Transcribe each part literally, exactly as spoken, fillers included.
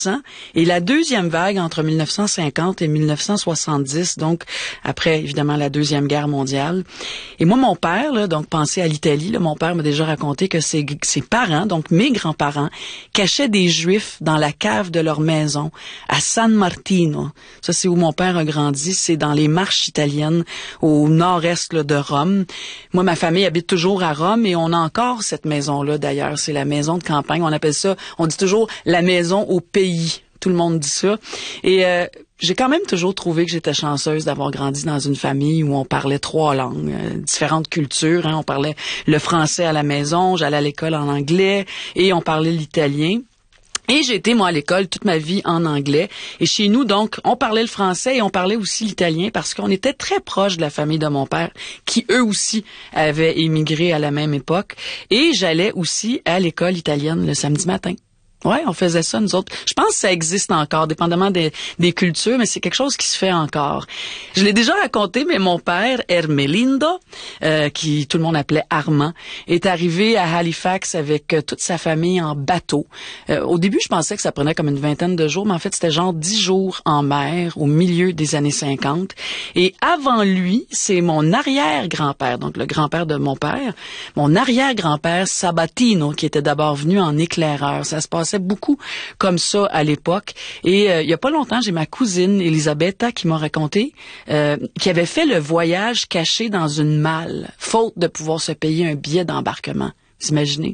Et la deuxième vague entre mille neuf cent cinquante et mille neuf cent soixante-dix, donc après évidemment la Deuxième Guerre mondiale. Et moi, mon père, là, donc pensez à l'Italie, là, mon père m'a déjà raconté que ses, ses parents, donc mes grands-parents, cachaient des Juifs dans la cave de leur maison à San Martino. Ça, c'est où mon père a grandi, c'est dans les Marches italiennes au nord-est là, de Rome. Moi, ma famille habite toujours à Rome et on a encore cette maison-là d'ailleurs. C'est la maison de campagne. On appelle ça, on dit toujours la maison au pays. Tout le monde dit ça. Et euh, j'ai quand même toujours trouvé que j'étais chanceuse d'avoir grandi dans une famille où on parlait trois langues, euh, différentes cultures. Hein. On parlait le français à la maison, j'allais à l'école en anglais et on parlait l'italien. Et j'ai été, moi, à l'école toute ma vie en anglais. Et chez nous, donc, on parlait le français et on parlait aussi l'italien parce qu'on était très proche de la famille de mon père qui, eux aussi, avaient émigré à la même époque. Et j'allais aussi à l'école italienne le samedi matin. Ouais, on faisait ça, nous autres. Je pense que ça existe encore, dépendamment des, des cultures, mais c'est quelque chose qui se fait encore. Je l'ai déjà raconté, mais mon père, Ermelindo, euh, qui tout le monde appelait Armand, est arrivé à Halifax avec euh, toute sa famille en bateau. Euh, au début, je pensais que ça prenait comme une vingtaine de jours, mais en fait, c'était genre dix jours en mer au milieu des années cinquante. Et avant lui, c'est mon arrière-grand-père, donc le grand-père de mon père, mon arrière-grand-père Sabatino, qui était d'abord venu en éclaireur. Ça se passe beaucoup comme ça à l'époque. Et euh, il y a pas longtemps, j'ai ma cousine Elisabetta qui m'a raconté euh, qui avait fait le voyage caché dans une malle, faute de pouvoir se payer un billet d'embarquement. Vous imaginez?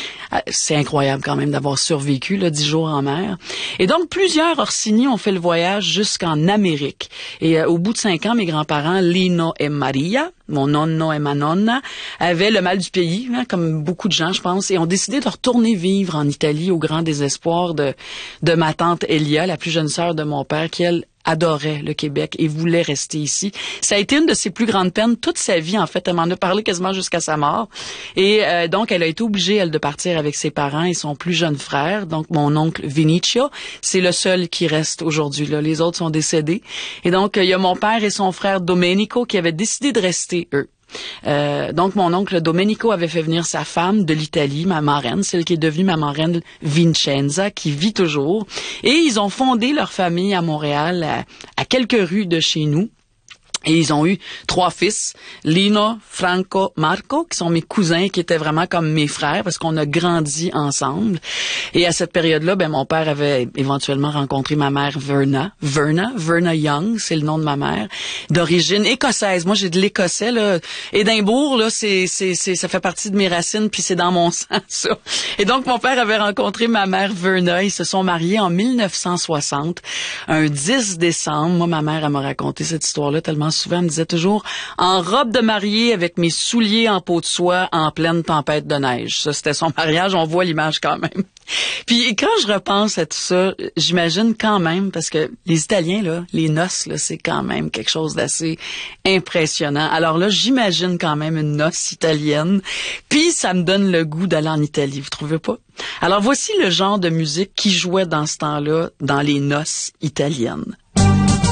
C'est incroyable quand même d'avoir survécu là, dix jours en mer. Et donc, plusieurs Orsini ont fait le voyage jusqu'en Amérique. Et euh, au bout de cinq ans, mes grands-parents, Lino et Maria, mon nonno et ma nonna, avaient le mal du pays, hein, comme beaucoup de gens, je pense, et ont décidé de retourner vivre en Italie au grand désespoir de, de ma tante Elia, la plus jeune sœur de mon père, qui, elle, adorait le Québec et voulait rester ici. Ça a été une de ses plus grandes peines toute sa vie, en fait. Elle m'en a parlé quasiment jusqu'à sa mort. Et euh, donc, elle a été obligée, elle, de partir avec ses parents et son plus jeune frère, donc mon oncle Vinicio. C'est le seul qui reste aujourd'hui, là. Les autres sont décédés. Et donc, il y a mon père et son frère Domenico qui avaient décidé de rester, eux. Euh, donc, mon oncle Domenico avait fait venir sa femme de l'Italie, ma marraine, celle qui est devenue ma marraine Vincenza, qui vit toujours. Et ils ont fondé leur famille à Montréal, à, à quelques rues de chez nous. Et ils ont eu trois fils, Lino, Franco, Marco, qui sont mes cousins, qui étaient vraiment comme mes frères, parce qu'on a grandi ensemble. Et à cette période-là, ben mon père avait éventuellement rencontré ma mère Verna. Verna, Verna Young, c'est le nom de ma mère, d'origine écossaise. Moi, j'ai de l'écossais, là. Édimbourg, là, c'est, c'est, c'est, ça fait partie de mes racines, puis c'est dans mon sang, ça. Et donc, mon père avait rencontré ma mère Verna. Ils se sont mariés en mille neuf cent soixante, un dix décembre. Moi, ma mère, elle m'a raconté cette histoire-là tellement souvent, elle me disait toujours en robe de mariée avec mes souliers en peau de soie en pleine tempête de neige. Ça, c'était son mariage. On voit l'image quand même. Puis quand je repense à tout ça, j'imagine quand même, parce que les Italiens, là, les noces, là, c'est quand même quelque chose d'assez impressionnant. Alors là, j'imagine quand même une noce italienne. Puis ça me donne le goût d'aller en Italie, vous trouvez pas? Alors voici le genre de musique qui jouait dans ce temps-là dans les noces italiennes.